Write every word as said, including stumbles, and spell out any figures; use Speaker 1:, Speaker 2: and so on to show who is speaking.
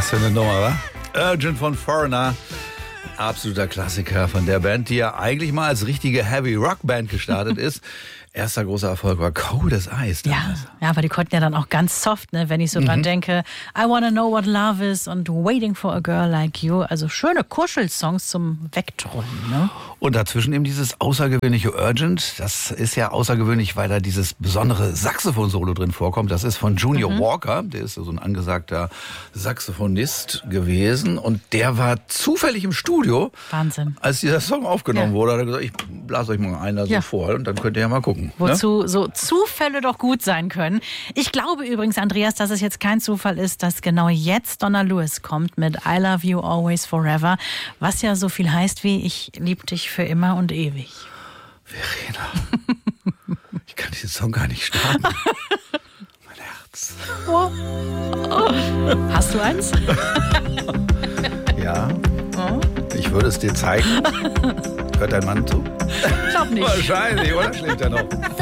Speaker 1: Was für eine Nummer, wa? Urgent von Foreigner. Absoluter Klassiker von der Band, die ja eigentlich mal als richtige Heavy-Rock-Band gestartet ist. Erster großer Erfolg war Cold as Ice.
Speaker 2: Ja, ja, aber die konnten ja dann auch ganz soft, ne? Wenn ich so mhm. dran denke, I Wanna Know What Love Is und Waiting for a Girl Like You. Also schöne Kuschelsongs zum Wegtrollen. Ne?
Speaker 1: Und dazwischen eben dieses außergewöhnliche Urgent. Das ist ja außergewöhnlich, weil da dieses besondere Saxophon-Solo drin vorkommt. Das ist von Junior mhm. Walker. Der ist so ein angesagter Saxophonist gewesen. Und der war zufällig im Studio.
Speaker 2: Wahnsinn.
Speaker 1: Als dieser Song aufgenommen ja. wurde, hat er gesagt, ich blase euch mal einer
Speaker 2: ja.
Speaker 1: so vor und dann könnt ihr ja mal gucken.
Speaker 2: Wozu
Speaker 1: ne?
Speaker 2: so Zufälle doch gut sein können. Ich glaube übrigens, Andreas, dass es jetzt kein Zufall ist, dass genau jetzt Donna Lewis kommt mit I Love You Always Forever, was ja so viel heißt wie ich liebe dich für immer und ewig.
Speaker 1: Verena, ich kann diesen Song gar nicht starten. Mein Herz.
Speaker 2: Oh. Oh. Hast du eins?
Speaker 1: Ja. Oh. Ich würde es dir zeigen. Hört dein Mann zu?
Speaker 2: Ich glaub nicht.
Speaker 1: Wahrscheinlich, oder? Schläft er noch?